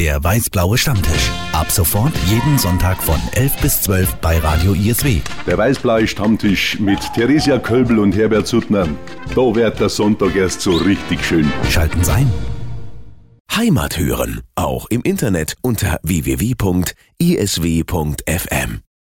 Der weiß-blaue Stammtisch. Ab sofort jeden Sonntag von 11 bis 12 bei Radio ISW. Der weiß-blaue Stammtisch mit Theresia Kölbl und Herbert Suttner. Da wird der Sonntag erst so richtig schön. Schalten Sie ein. Heimat hören, auch im Internet unter www.isw.fm.